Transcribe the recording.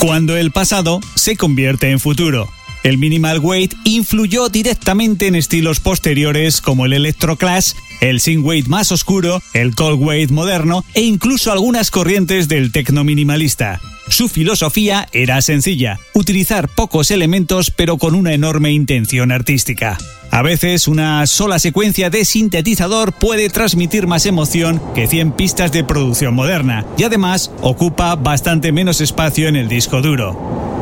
Cuando el pasado se convierte en futuro. El minimal weight influyó directamente en estilos posteriores como el electroclash, el synthwave más oscuro, el cold wave moderno e incluso algunas corrientes del techno minimalista. Su filosofía era sencilla: utilizar pocos elementos pero con una enorme intención artística. A veces una sola secuencia de sintetizador puede transmitir más emoción que 100 pistas de producción moderna y además ocupa bastante menos espacio en el disco duro.